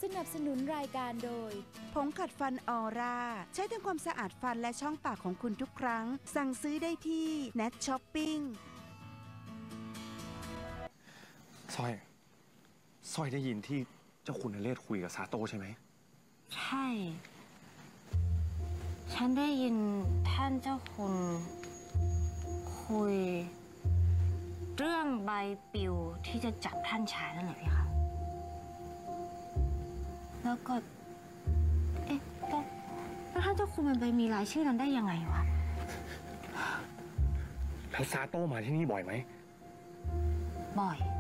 สนับสนุนรายการโดยผงขัดฟันออร่าใช้ทำความสะอาดฟันและช่องปากของคุณทุกครั้งสั่งซื้อได้ที่ Net Shopping สร้อยได้ยินที่เจ้าคุณนเรศคุยกับซาโต้ใช่ไหมใช่ ฉันได้ยินท่านเจ้าคุณคุยเรื่องใบปลิวที่จะจับท่านชายนั่นแหละพี่คะแล้วก็แล้วท่านเจ้าคุณมันไปมีรายชื่อนั้นได้ยังไงวะแล้วซาโต้มาที่นี่บ่อยไหมบ่อย